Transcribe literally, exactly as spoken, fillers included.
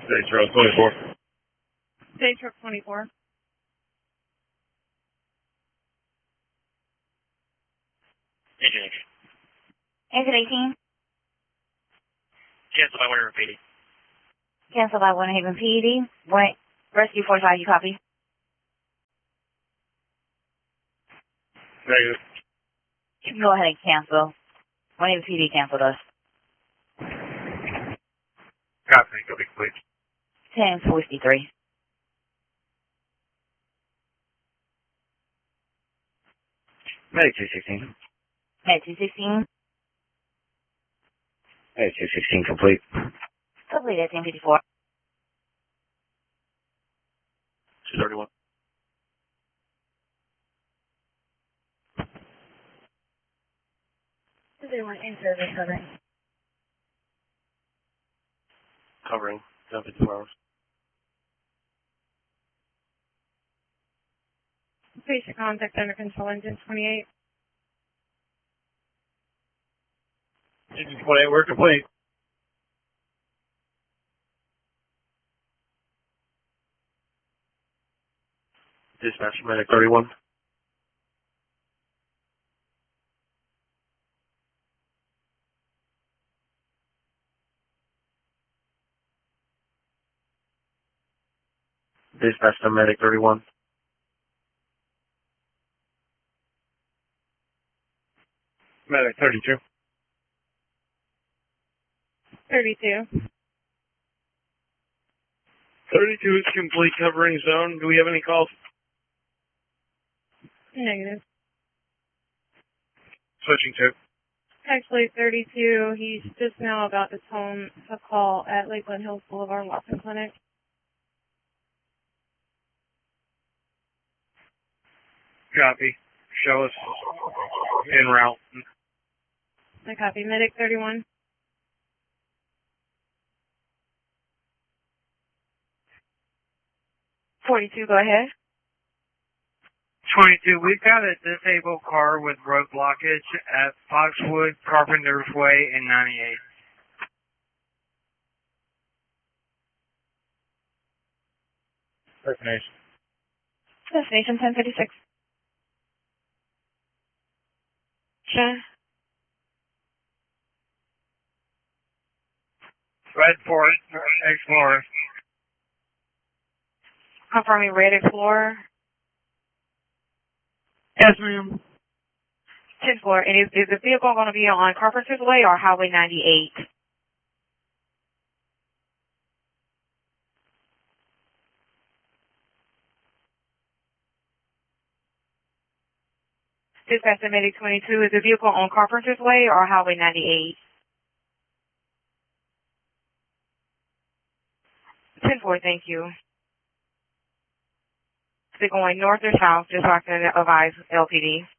State Road twenty-four. State Truck twenty-four. Engine. Exit eighteen. Cancel by Winter Haven P D. Cancel by Winter Haven P D. One, Rescue forty-five, you copy? Negative. You can go ahead and cancel. Winter Haven P D canceled us. Copy, copy, complete. ten fifty-three. Medic two sixteen. Med two sixteen. Medic two sixteen complete. Complete at ten fifty-four. two thirty-one. two thirty-one in service, covering. Covering. seven fifty-four hours. Patient contact under control, engine twenty-eight. Engine twenty-eight, we're complete. Dispatch Medic thirty-one. Dispatch to Medic thirty-one. Medic thirty-two. thirty-two. thirty-two is complete covering zone. Do we have any calls? Negative. Switching to. Actually, thirty-two, he's just now about to tone a call at Lakeland Hills Boulevard Walking Clinic. Copy. Show us en route. I copy. Medic thirty-one. forty-two, go ahead. twenty-two, we've got a disabled car with road blockage at Foxwood, Carpenter's Way, and ninety-eight. Destination. Destination ten fifty-six. Sure. Red Ford Explorer. Confirming Red Explorer. Yes, ma'am. ten four. And is, is the vehicle going to be on Carpenter's Way or Highway ninety-eight? Dispatch to Medic twenty-two. Is the vehicle on Carpenter's Way or Highway ninety-eight? ten four, thank you. Is it going north or south, just so I can advise L P D?